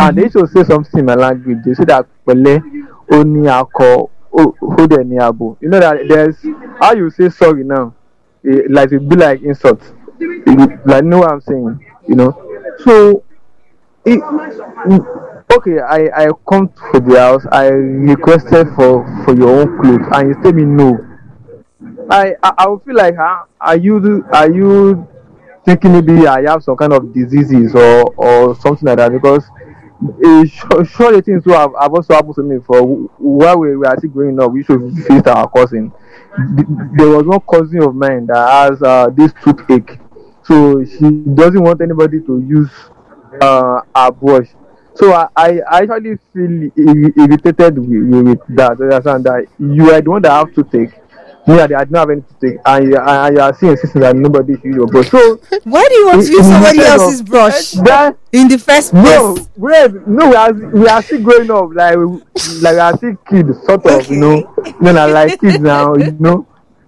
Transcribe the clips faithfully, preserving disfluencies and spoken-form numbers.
And they should say something in my language. They say that pele oni ako ode ni abo. You know that there's how you say sorry now. It, like it be like insult. It, like know what I'm saying, you know. So it, okay, I, I come to the house, I requested for, for your own clothes and you tell me no. I I, I would feel like huh, are you are you thinking maybe I have some kind of diseases or, or something like that, because uh, sure, sure the things who have, have also happened to me for while we were still growing up. We should visit our cousin. There was one cousin of mine that has uh, this toothache, so she doesn't want anybody to use uh, her brush. So I, I actually feel ir- irritated with, with that. Understand that you are the one that have to take. Me, I, I don't have anything to take, and you, and you are seeing insisting that nobody should use your brush. So why do you want to use somebody else's of, brush that, in the first place? No, wait, no, we are we are still growing up, like like we are still kids, sort of, okay. you know, you know, like kids now, you know,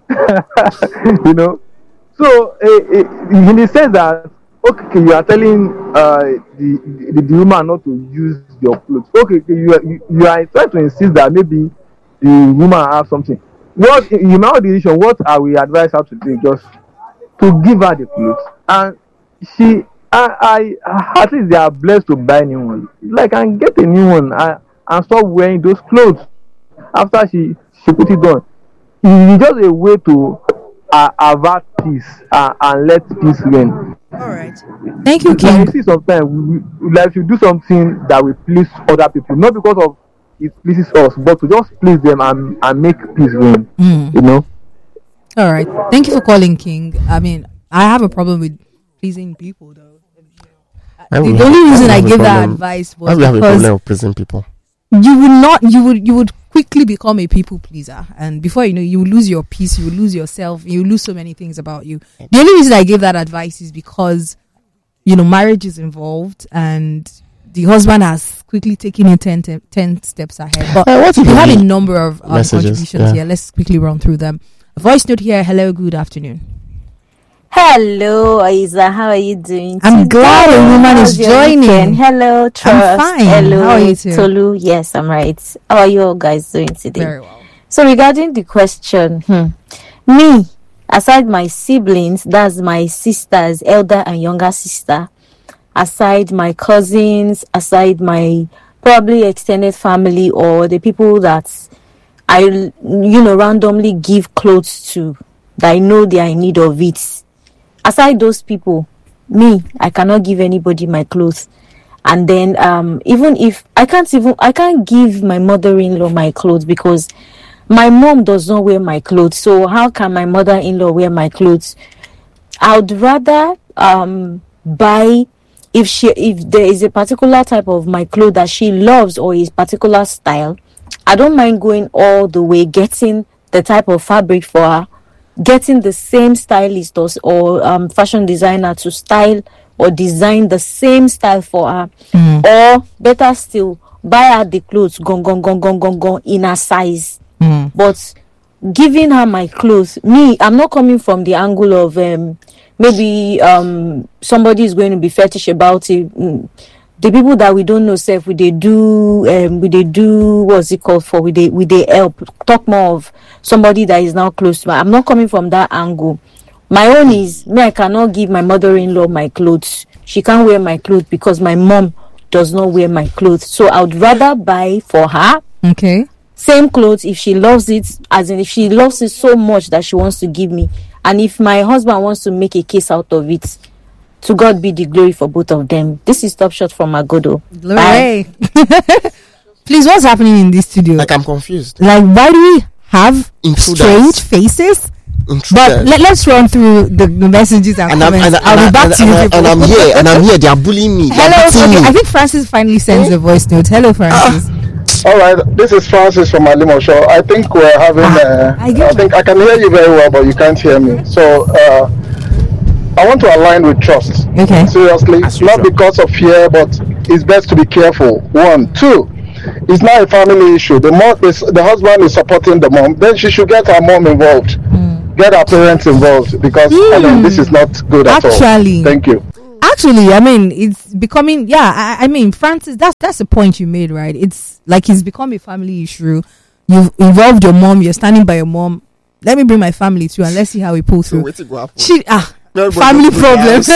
you know. So uh, uh, in the sense that okay, you are telling uh the, the the woman not to use your clothes. Okay, you are, you, you are trying to insist that maybe the woman have something. What in my decision, what I will advise her to do, just to give her the clothes, and she, I, I at least they are blessed to buy new one. Like I can get a new one and, and stop wearing those clothes after she she put it on. It's just a way to uh, avert peace uh, and let peace reign. All right, thank you, King. Like, see, sometimes we, we like to do something that will please other people, not because of it pleases us, but to just please them and, and make peace reign. Mm. You know. All right. Thank you for calling, King. I mean, I have a problem with pleasing people, though. The only have, reason I, I give that advice was because have a problem with pleasing people. You would not. You would. You would quickly become a people pleaser, and before you know, you will lose your peace. You will lose yourself. You will lose so many things about you. The only reason I gave that advice is because, you know, marriage is involved, and the husband has quickly taken it ten, ten, ten steps ahead. But uh, we have a number of um, contributions yeah. here. Let's quickly run through them. A voice note here. Hello, good afternoon. Hello, Aiza. How are you doing I'm today? glad a woman How's is joining. Weekend? Hello, Trust. I'm fine. Hello, how are you too? Tolu. Yes, I'm right. How are you all guys doing today? Very well. So regarding the question, hmm, me, aside my siblings, that's my sisters, elder and younger sister, aside my cousins, aside my probably extended family or the people that I, you know, randomly give clothes to, that I know they are in need of it. Aside those people, me, I cannot give anybody my clothes. And then um, even if I can't even, I can't give my mother-in-law my clothes because my mom does not wear my clothes. So how can my mother-in-law wear my clothes? I would rather um, buy, if she, if there is a particular type of my clothes that she loves or a particular style, I don't mind going all the way, getting the type of fabric for her, getting the same stylist or, or um, fashion designer to style or design the same style for her, mm. or better still, buy her the clothes, gone, gone, gone, gone, gone, gone, in her size. Mm. But giving her my clothes, me, I'm not coming from the angle of um, maybe um, somebody is going to be fetish about it. Mm. The people that we don't know, self, we they do, um, we they do, what's it called for? We they, we they help. Talk more of somebody that is now close to me. I'm not coming from that angle. My own is, me, I cannot give my mother-in-law my clothes. She can't wear my clothes because my mom does not wear my clothes. So I would rather buy for her. Okay. Same clothes if she loves it, as in if she loves it so much that she wants to give me. And if my husband wants to make a case out of it, to God be the glory for both of them. This is Top Shot from Agodo. Glory. Please, what's happening in this studio? Like, I'm confused. Like, why do we have Intruders. strange faces? Intruders. But let, let's run through the, the messages and, and comments. And, and, I'll be back and, to you. And, and I'm here, and I'm here. They are bullying me. Hello. Okay, me. I think Francis finally sends a voice note. Hello, Francis. Uh, all right, this is Francis from Alimo Show. I think we're having. Uh, I, I think I can hear you very well, but you can't hear me. So. Uh, I want to align with Trust. Okay. Seriously, not because of fear, but it's best to be careful. One, two. It's not a family issue. The mom, is, the husband is supporting the mom. Then she should get her mom involved. Mm. Get her parents involved because mm. I mean, this is not good at Actually, all. Thank you. Actually, I mean, it's becoming, yeah, I, I mean, Francis, that's that's the point you made, right? It's like it's become a family issue. You've involved your mom, you're standing by your mom. Let me bring my family too, and let's see how we pull through. So she, ah, family problems.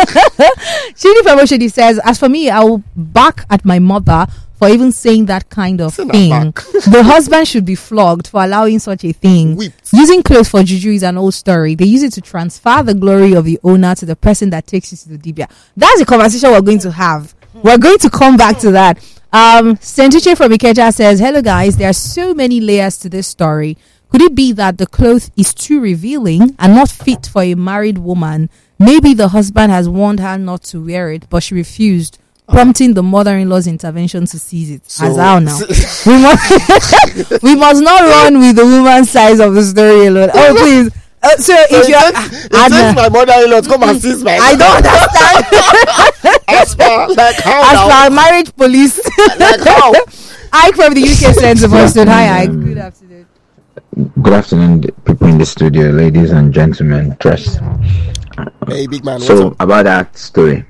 Chidi Famoshidi says, as for me, I will back at my mother for even saying that kind of Send thing. The husband should be flogged for allowing such a thing. Whipped. Using clothes for juju is an old story. They use it to transfer the glory of the owner to the person that takes it to the dibia. That's a conversation we're going to have. We're going to come back to that. Um, Sentiche from Ikeja says, hello guys, there are so many layers to this story. Could it be that the cloth is too revealing and not fit for a married woman? Maybe the husband has warned her not to wear it, but she refused, prompting the mother-in-law's intervention to seize it. So, as how now? we, must, we must not run with the woman's size of the story alone. Oh, please. Uh, so, so if you're... It takes my mother-in-law to come and seize my... I don't understand. As per, like how As now? per marriage police. Like how? Ike from the U K sends a voice note. Hi, Ike. Good afternoon. Good afternoon, people in the studio, ladies and gentlemen. Trust. Hey, big man. So what's up? about that story,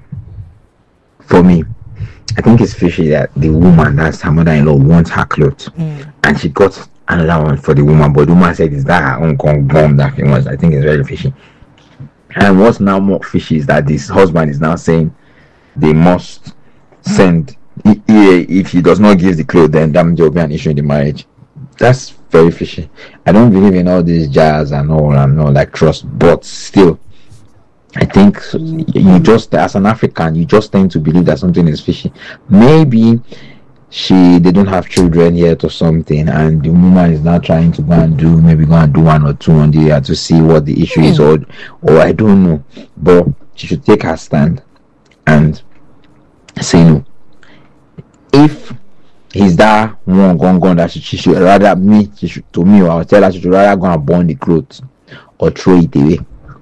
for me, I think it's fishy that the woman, that's her mother-in-law, wants her clothes, Mm. and she got another one for the woman, but the woman said it's that her own con- gum that he wants. I think it's very fishy. And what's now more fishy is that this husband is now saying they must send. i- i- If he does not give the clothes, then that there will be an issue in the marriage. That's very fishy. I don't believe in all these jazz and all and all like trust, but still, I think you just, as an African, you just tend to believe that something is fishy. Maybe she they don't have children yet or something, and the woman is now trying to go and do maybe go and do one or two on the year to see what the issue is, or or I don't know. But she should take her stand and say no. If he's that one gone gone that she, she should rather me she should to me or I'll tell her she should rather go and burn the clothes or throw it away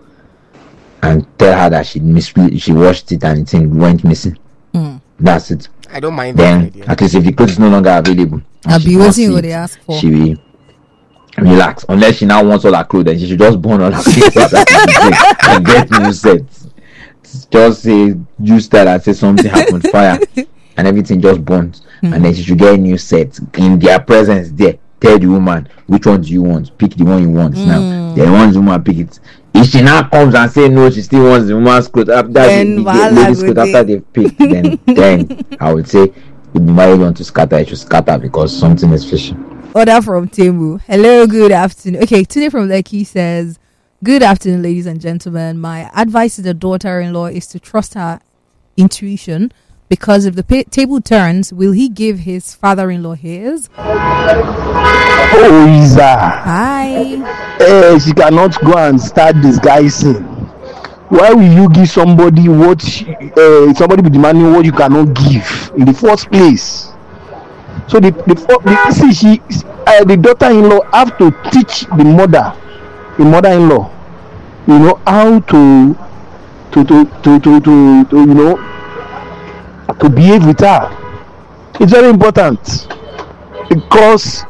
and tell her that she mis- she washed it and it went missing. Mm. That's it. I don't mind that Then idea. at least if the clothes is no longer available, and I'll she be cannot waiting see what it, they ask for. she will relax. Unless she now wants all her clothes, then she should just burn all her clothes and get new sets. Just say use that and say something happened, fire, and everything just burns. Mm. And then she should get a new set in their presence there. Tell the woman which one do you want. Pick the one you want mm. now. Then once the woman pick it, if she now comes and say no, she still wants the woman's clothes after Then the, the voila, ladies' good clothes after day. they've picked. Then then I would say if the marriage want to scatter, it should scatter because something is fishy. Order from Temu. Hello, good afternoon. Okay, today from Lekki says, good afternoon, ladies and gentlemen. My advice to the daughter-in-law is to trust her intuition, because if the pa- table turns, will he give his father-in-law his? Oh, Isa. Hi. Eh, she cannot go and start disguising. Why will you give somebody what she, uh, somebody be demanding what you cannot give in the first place? So the the, the see she uh, the daughter-in-law have to teach the mother, the mother-in-law, you know how to to to to to, to, to you know to behave with her. It's very important, because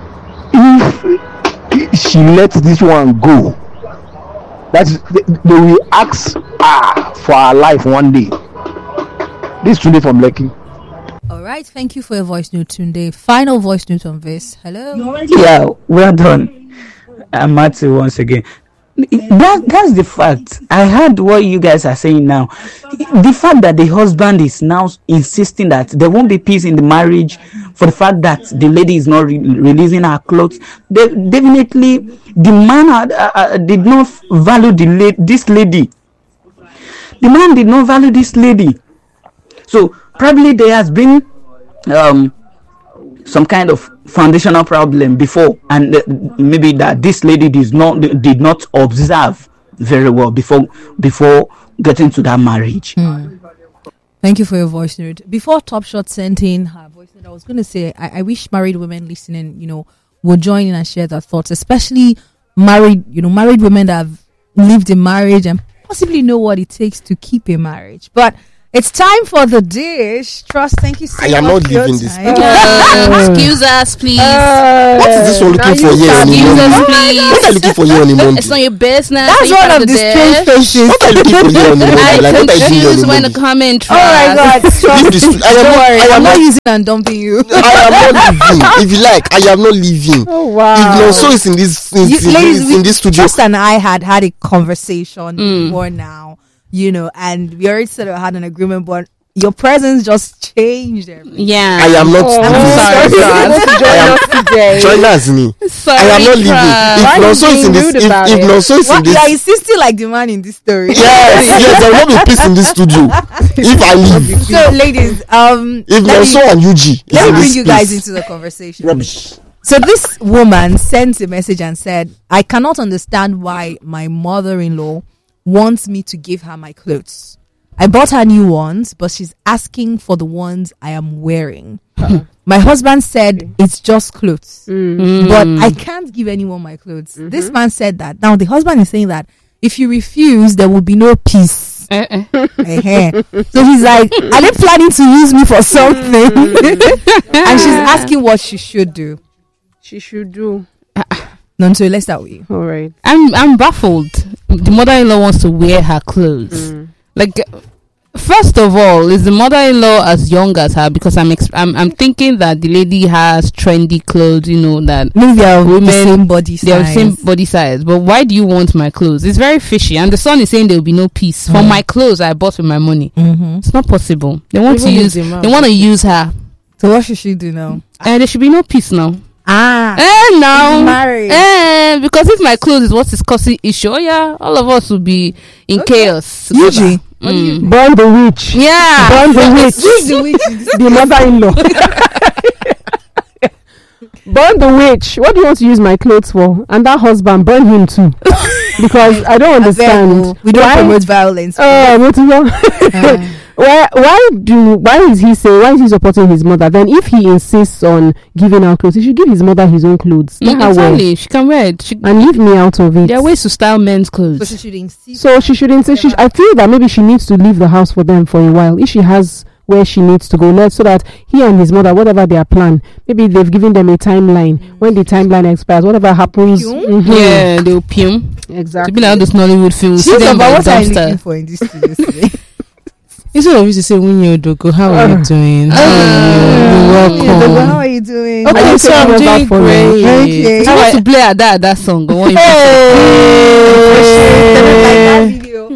if she lets this one go, that is, they, they will ask her for her life one day. This is Tunde from Lekki. All right, thank you for your voice note, Tunde. Final voice note on this. Hello. Yeah, well done. I'm Matthew once again. That that's the fact. I heard what you guys are saying now. The fact that the husband is now insisting that there won't be peace in the marriage for the fact that the lady is not re- releasing her clothes. They, definitely, the man had, uh, uh, did not value the la- this lady. The man did not value this lady. So probably there has been um, some kind of foundational problem before, and uh, maybe that this lady did not did not observe very well before before getting to that marriage. Hmm. Thank you for your voice note. Before Top Shot sent in her voice note, I was going to say I, I wish married women listening, you know, would join in and share their thoughts, especially married, you know, married women that have lived in marriage and possibly know what it takes to keep a marriage. But It's time for the dish. Trust, thank you so I much. am not for your leaving this time. Uh, excuse us, please. What is this one looking for here on a excuse us, Monday? please. What are you looking for here on a Monday? It's not your business. That's You one part of the dish. strange faces. What are you looking for here on a Monday? I Like, can what are you doing choose on a when to Monday? come in. Oh my God! Leave this. I am Don't not, worry, I I'm am not not, using and dumping you. I am not leaving. If you like, I am not leaving. Oh wow! If Nonso is in this, in, You- in, ladies, in, we- this studio, Trust and I had had a conversation Mm. before now, you know, and we already sort of had an agreement, but your presence just changed everything. Yeah. I am not Oh, leaving. sorry, Trust. I am join us, me. Sorry, I am not leaving. Trust. If Why Nonso you is in being this, rude if, about if it? Nonso is in What? You are this, insisting like the man in this story. yes, yes, there will not be peace in this studio if I leave. So, ladies, um, If let Nonso me, and Yuji is let in me this bring you guys space. into the conversation. Rubbish. So this woman sent a message and said, I cannot understand why my mother-in-law wants me to give her my clothes. I bought her new ones, but she's asking for the ones I am wearing. My husband said it's just clothes, but I can't give anyone my clothes. This man said that. Now the husband is saying that if you refuse, there will be no peace. Eh, eh. Eh-heh. So he's like, are they planning to use me for something? And she's asking what she should do. She should do. No, so let's start with you. All right. I'm I'm baffled. The mother-in-law wants to wear her clothes. Like, first of all, is the mother-in-law as young as her? Because I'm ex- I'm I'm thinking that the lady has trendy clothes. You know that Maybe they are women the same body size. they have the same body size. But why do you want my clothes? It's very fishy. And the son is saying there will be no peace for my clothes I bought with my money. Mm-hmm. It's not possible. They want Even to if use. the man- They want to use her. So what should she do now? And there should be no peace now. Ah, Eh, now. married. Eh, because if my clothes is what is causing issue, oh yeah, all of us will be in Okay. chaos. Eugene, Mm. Burn the witch. Yeah. Burn the witch. who's the witch in this? The mother-in-law. Burn the witch. What do you want to use my clothes for? And that husband, burn him too. Because I don't understand. We don't why, promote violence. Uh, what do you- why, why do why is he saying why is he supporting his mother? Then if he insists on giving out clothes, he should give his mother his own clothes. Let Mm, her wear. exactly. She can wear it. She, And leave me out of it. there are ways to style men's So clothes. she should insist. So she should insist. She, I feel that maybe she needs to leave the house for them for a while. If she has where she needs to go, let so that he and his mother, whatever their plan, maybe they've given them a timeline. When the timeline expires, whatever happens, Pyum? mhm. Yeah, they'll fume. To exactly. be like those Nollywood films. See She's them about by what the are you looking dumpster. for in this studio today? Instead of you to say, Winnie Odoko, how are you doing? How are Dogo, you? You're how welcome. are you doing? Are Okay, you so I'm taking us out doing for great. Okay. I How want are- to play at that that song. But what you They don't like that video.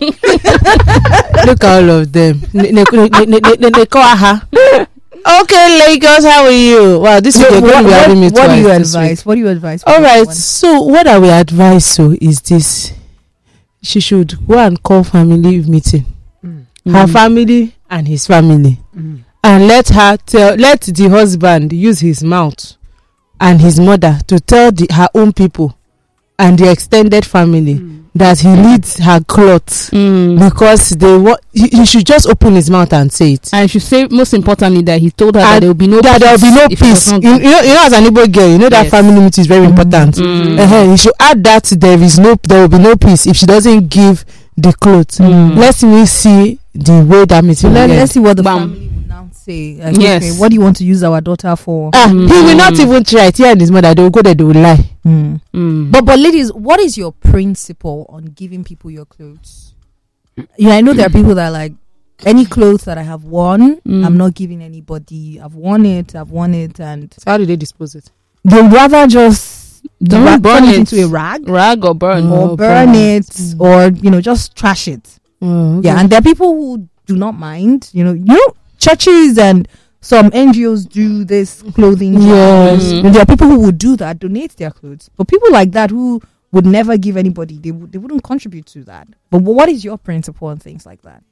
Look at all of them. Ne- ne- ne- ne- ne- ne- ne- call her. Okay, Lagos, how are you? Wow, this week So you're going what, to be having me what, what do twice you this week. advise? What do you advise? All right, everyone? so what I will advise so is this: she should go and call family meeting, her family and his family, and let her tell, let the husband use his mouth and his mother to tell the, her own people and the extended family that he needs her clothes Mm. because they want. He, he should just open his mouth and say it. And I should say, most importantly, that he told her that And there will be no that there will be no if he does peace. not You, go. you know, you know, as an Igbo girl, you know that Yes. family meeting is very important. Mm. Uh-huh. You should add that there is no, there will be no peace if she doesn't give the clothes. Mm. Let me see the way that meeting Let, will end. let's see what the Bam. family would now say. Like, Yes. okay, what do you want to use our daughter for? Ah, he will not Mm. even try it. He and his mother, they will go there, they will lie. Mm. Mm. But but ladies, what is your principle on giving people your clothes? Yeah, I know there are people that are like, any clothes that I have worn, Mm. I'm not giving anybody. I've worn it, I've worn it, and So how do they dispose it? they'd rather just Don't ra- burn turn it it. into a rag Rag or burn. or Oh, burn burn it, or you know, just trash it. Oh, Yeah, and there are people who do not mind. You know, you know, churches and some N G Os do this clothing. Yes. drive. And there are people who would do that, donate their clothes. But people like that who would never give anybody, they would they wouldn't contribute to that. But wh- what is your principle on things like that?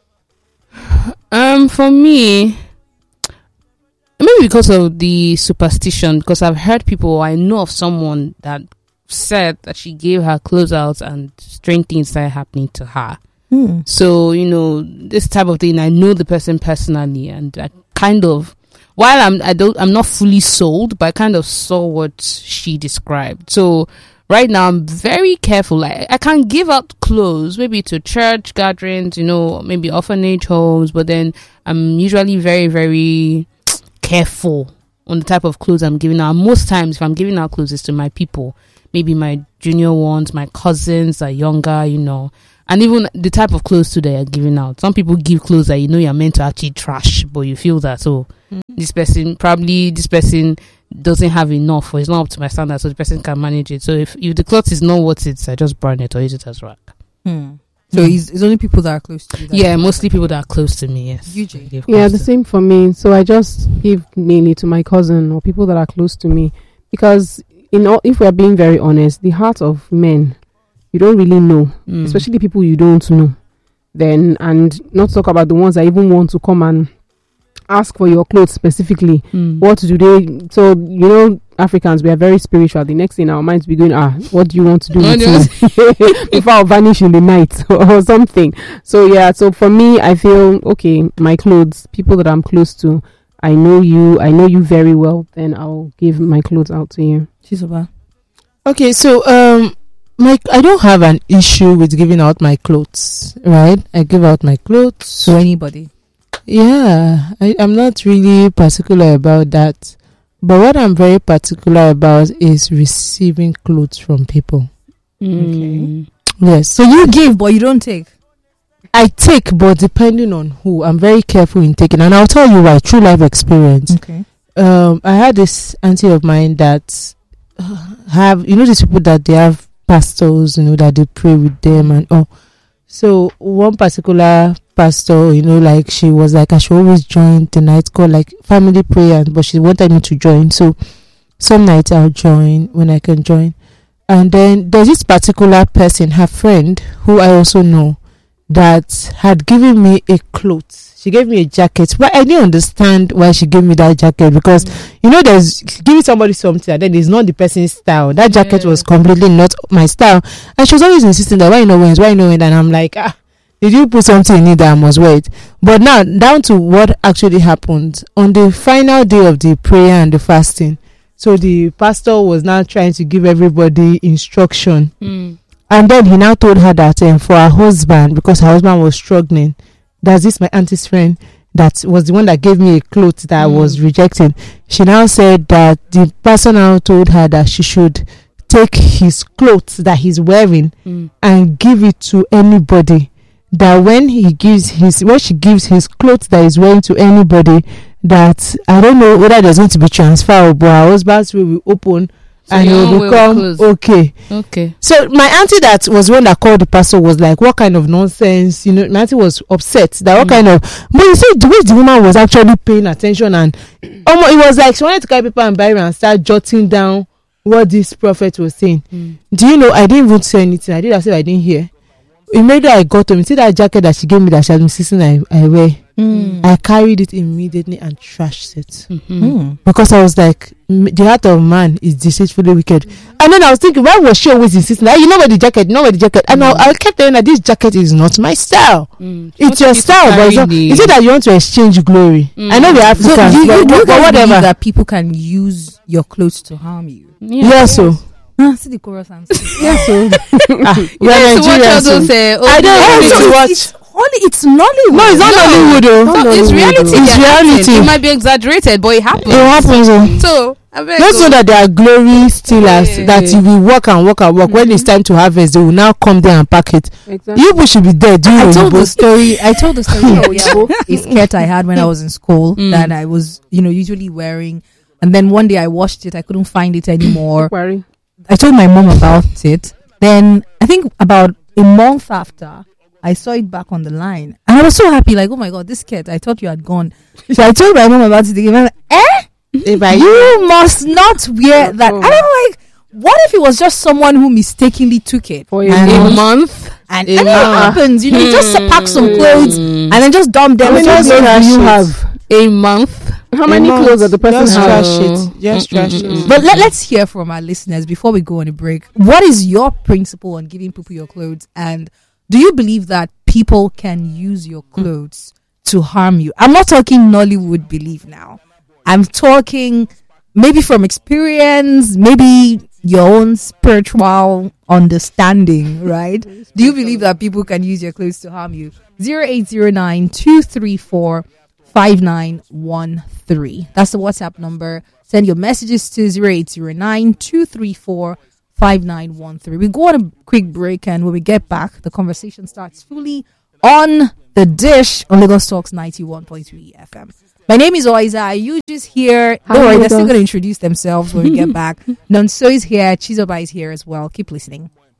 Um, for me, maybe because of the superstition, because I've heard people, I know of someone that said that she gave her clothes out and strange things started happening to her. Hmm. So, you know, this type of thing, I know the person personally, and I kind of, while I'm, I don't, I'm not fully sold, but I kind of saw what she described. So, right now I'm very careful. Like I can give out clothes, maybe to church gatherings, you know, maybe orphanage homes, but then I'm usually very, very careful on the type of clothes I'm giving out. Most times, if I'm giving out clothes, it's to my people, maybe my junior ones, my cousins are younger, you know, and even the type of clothes too they are giving out. Some people give clothes that you know you're meant to actually trash, but you feel that so mm. this person probably this person doesn't have enough, or it's not up to my standards, so the person can manage it. So if if the cloth is not worth it, I just burn it or use it as rag. Hmm. So mm. it's, it's only people that are close to you. Yeah, mostly people that are close to me. Yes. U J. Yeah, the same for me. So I just give mainly to my cousin or people that are close to me, because in all, if we are being very honest, the heart of men, you don't really know, mm. especially people you don't know. Then, and not talk about the ones that even want to come and ask for your clothes specifically. Mm. What do they? So you know, Africans, we are very spiritual. The next thing our minds be going, ah, what do you want to do with me? Before I vanish in the night or something. So yeah, so for me, I feel okay. My clothes, people that I'm close to, I know you, I know you very well. Then I'll give my clothes out to you. Chisoba. Okay, so um. My, I don't have an issue with giving out my clothes, right? I give out my clothes to anybody. Yeah, I, I'm not really particular about that. But what I'm very particular about is receiving clothes from people. Okay. Yes. So you give, but you don't take? I take, but depending on who. I'm very careful in taking. And I'll tell you why. True life experience. Okay. Um, I had this auntie of mine that uh, have, you know, these people that they have pastors, you know, that they pray with them and all. So one particular pastor, you know, like she was like, I should always join the night call, like family prayer, but she wanted me to join. So some nights I'll join when I can join. And then there's this particular person, her friend, who I also know, that had given me a cloth. She gave me a jacket, but I didn't understand why she gave me that jacket, because mm. you know, there's giving somebody something and then it's not the person's style. That jacket yeah. was completely not my style, and she was always insisting that why you know when, why you know when, and I'm like, ah, did you put something in it that I must wear it? But now down to what actually happened on the final day of the prayer and the fasting. So the pastor was now trying to give everybody instruction, mm. and then he now told her that um, for her husband, because her husband was struggling. That's this my auntie's friend that was the one that gave me a cloth that mm. I was rejecting. She now said that the person now told her that she should take his clothes that he's wearing mm. and give it to anybody. That when he gives his, when she gives his clothes that he's wearing to anybody, that I don't know whether there's going to be transfer, but her husband's will be open. So and it will become okay. Okay. So my auntie that was one that called the pastor was like, what kind of nonsense? You know, my auntie was upset that what mm. kind of, but you see the way the woman was actually paying attention, and almost it was like she wanted to carry paper and Bible and start jotting down what this prophet was saying. Mm. Do you know, I didn't even say anything. I did as if I didn't hear. Immediately I got home, you see that jacket that she gave me that she had been insisting I, I wear. Mm. I carried it immediately and trashed it mm-hmm. mm. because I was like, the heart of man is deceitfully wicked. Mm. And then I was thinking, why was she always insisting? Like, you know where the jacket, you know where the jacket, and mm. I, I kept telling her, this jacket is not my style. Mm. It's your style, but it's not, is it that you want to exchange glory? Mm. I know we have so you, you, but, but whatever. That people can use your clothes to harm you. Yeah, yeah so. Ah, see the chorus I'm yeah, so. ah, you are Nigerian, so. Say, oh, I don't know to watch. It's, only, it's Nollywood. No, it's not Nollywood, though. No, it's reality. It's reality. It might be exaggerated, but it happens. It happens. Oh. So, I don't know that there are glory stealers yeah. that you will work and work and work. Mm-hmm. When it's time to harvest, they will now come there and pack it. Exactly. You people should be there. Do I told the story. I told the story of a skirt I had when I was in school mm. that I was, you know, usually wearing, and then one day I washed it. I couldn't find it anymore. I told my mom about it. Then I think about a month after, I saw it back on the line, and I was so happy. Like, oh my god, this skirt! I thought you had gone. So I told my mom about it again. I'm like, eh? You must not wear that. And I'm like, what if it was just someone who mistakenly took it for a month? month? And, and it happens, you know, you just pack some clothes and then just dump them. How many clothes do you have? A month. How many month. clothes does the person just have? Trash it. Just trash it. But let, let's hear from our listeners before we go on a break. What is your principle on giving people your clothes? And do you believe that people can use your clothes to harm you? I'm not talking Nollywood belief now. I'm talking maybe from experience, maybe your own spiritual understanding, right? Do you believe that people can use your clothes to harm you? zero eight zero nine two three four five nine one three. That's the WhatsApp number. Send your messages to zero eight zero nine two three four five nine one three. We go on a quick break, and when we get back, the conversation starts fully on the dish on Lagos Talks ninety-one point three F M. My name is Oiza. You just here. Don't worry, they're still going to introduce themselves when we get back. Nonso is here. Chizoba is here as well. Keep listening.